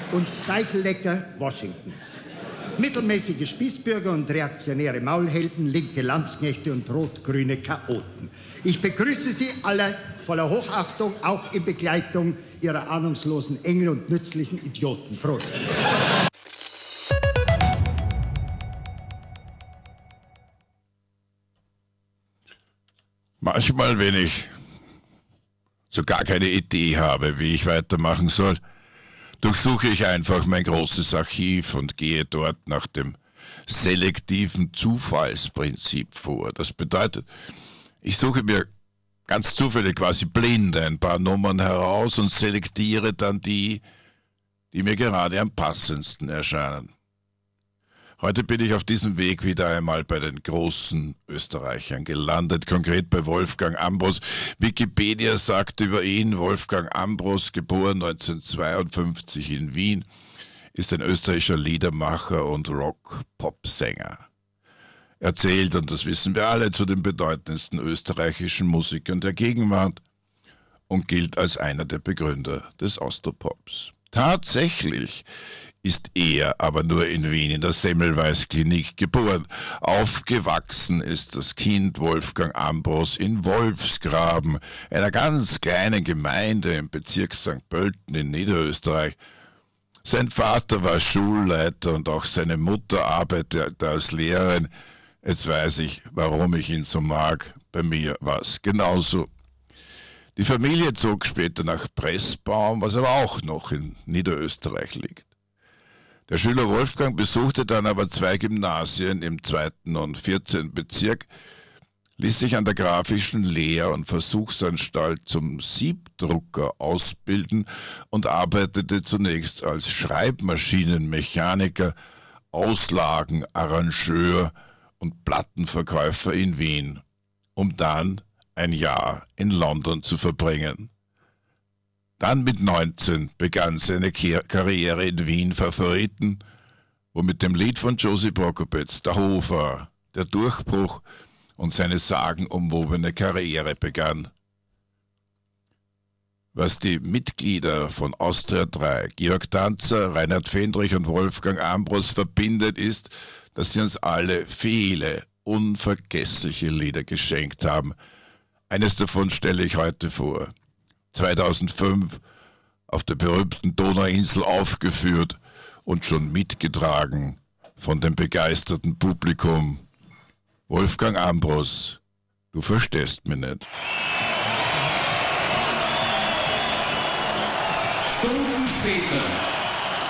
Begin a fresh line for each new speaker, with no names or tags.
und Speichellecker Washingtons. Mittelmäßige Spießbürger und reaktionäre Maulhelden, linke Landsknechte und rot-grüne Chaoten. Ich begrüße Sie alle voller Hochachtung, auch in Begleitung Ihrer ahnungslosen Engel und nützlichen Idioten. Prost.
Manchmal, wenn ich so gar keine Idee habe, wie ich weitermachen soll, durchsuche ich einfach mein großes Archiv und gehe dort nach dem selektiven Zufallsprinzip vor. Das bedeutet, ich suche mir ganz zufällig, quasi blind, ein paar Nummern heraus und selektiere dann die mir gerade am passendsten erscheinen. Heute bin ich auf diesem Weg wieder einmal bei den großen Österreichern gelandet, konkret bei Wolfgang Ambros. Wikipedia sagt über ihn, Wolfgang Ambros, geboren 1952 in Wien, ist ein österreichischer Liedermacher und Rock-Pop-Sänger. Er zählt, und das wissen wir alle, zu den bedeutendsten österreichischen Musikern der Gegenwart und gilt als einer der Begründer des Austropops. Tatsächlich ist er aber nur in Wien in der Semmelweis-Klinik geboren. Aufgewachsen ist das Kind Wolfgang Ambros in Wolfsgraben, einer ganz kleinen Gemeinde im Bezirk St. Pölten in Niederösterreich. Sein Vater war Schulleiter und auch seine Mutter arbeitete als Lehrerin. Jetzt weiß ich, warum ich ihn so mag. Bei mir war es genauso. Die Familie zog später nach Pressbaum, was aber auch noch in Niederösterreich liegt. Der Schüler Wolfgang besuchte dann aber 2 Gymnasien im 2. und 14. Bezirk, ließ sich an der Grafischen Lehr- und Versuchsanstalt zum Siebdrucker ausbilden und arbeitete zunächst als Schreibmaschinenmechaniker, Auslagenarrangeur und Plattenverkäufer in Wien, um dann ein Jahr in London zu verbringen. Dann mit 19 begann seine Karriere in Wien Favoriten, wo mit dem Lied von Josie Prokopetz, Der Hofer, der Durchbruch und seine sagenumwobene Karriere begann. Was die Mitglieder von Austria 3, Georg Danzer, Reinhard Fendrich und Wolfgang Ambros verbindet, ist, dass sie uns alle viele unvergessliche Lieder geschenkt haben. Eines davon stelle ich heute vor. 2005 auf der berühmten Donauinsel aufgeführt und schon mitgetragen von dem begeisterten Publikum. Wolfgang Ambros, du verstehst mich nicht.
Stunden später.